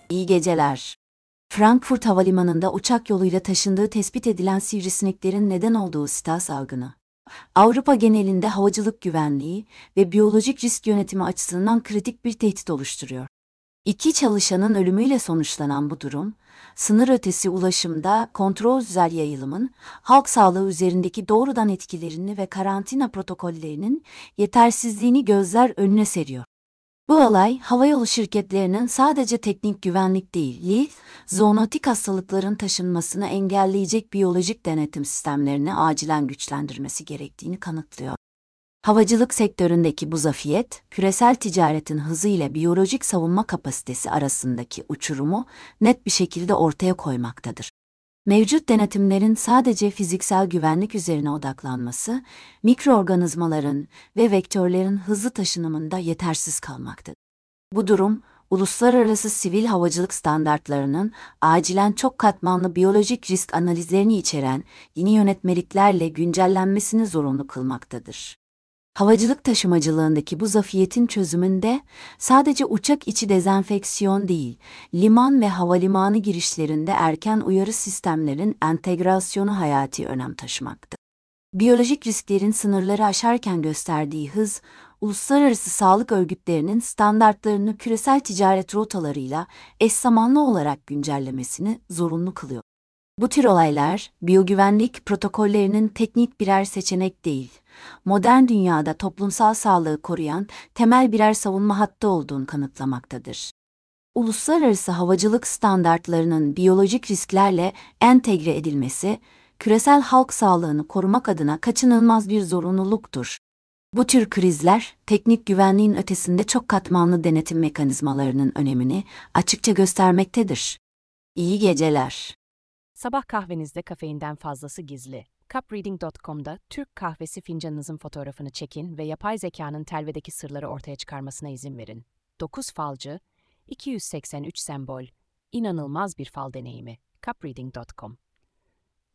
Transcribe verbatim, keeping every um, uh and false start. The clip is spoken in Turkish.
İyi geceler. Frankfurt Havalimanı'nda uçak yoluyla taşındığı tespit edilen sivrisineklerin neden olduğu sita salgını, Avrupa genelinde havacılık güvenliği ve biyolojik risk yönetimi açısından kritik bir tehdit oluşturuyor. İki çalışanın ölümüyle sonuçlanan bu durum, sınır ötesi ulaşımda kontrolsüz yayılımın, halk sağlığı üzerindeki doğrudan etkilerini ve karantina protokollerinin yetersizliğini gözler önüne seriyor. Bu olay, havayolu şirketlerinin sadece teknik güvenlik değil, zoonotik hastalıkların taşınmasını engelleyecek biyolojik denetim sistemlerini acilen güçlendirmesi gerektiğini kanıtlıyor. Havacılık sektöründeki bu zafiyet, küresel ticaretin hızı ile biyolojik savunma kapasitesi arasındaki uçurumu net bir şekilde ortaya koymaktadır. Mevcut denetimlerin sadece fiziksel güvenlik üzerine odaklanması, mikroorganizmaların ve vektörlerin hızlı taşınımında yetersiz kalmaktadır. Bu durum, uluslararası sivil havacılık standartlarının acilen çok katmanlı biyolojik risk analizlerini içeren yeni yönetmeliklerle güncellenmesini zorunlu kılmaktadır. Havacılık taşımacılığındaki bu zafiyetin çözümünde sadece uçak içi dezenfeksiyon değil, liman ve havalimanı girişlerinde erken uyarı sistemlerin entegrasyonu hayati önem taşımaktadır. Biyolojik risklerin sınırları aşarken gösterdiği hız, uluslararası sağlık örgütlerinin standartlarını küresel ticaret rotalarıyla eş zamanlı olarak güncellemesini zorunlu kılıyor. Bu tür olaylar, biyogüvenlik protokollerinin teknik birer seçenek değil, modern dünyada toplumsal sağlığı koruyan temel birer savunma hattı olduğunu kanıtlamaktadır. Uluslararası havacılık standartlarının biyolojik risklerle entegre edilmesi, küresel halk sağlığını korumak adına kaçınılmaz bir zorunluluktur. Bu tür krizler, teknik güvenliğin ötesinde çok katmanlı denetim mekanizmalarının önemini açıkça göstermektedir. İyi geceler. Sabah kahvenizde kafeinden fazlası gizli. cup reading nokta com'da Türk kahvesi fincanınızın fotoğrafını çekin ve yapay zekanın telvedeki sırları ortaya çıkarmasına izin verin. dokuz falcı, iki yüz seksen üç sembol, inanılmaz bir fal deneyimi. cup reading nokta com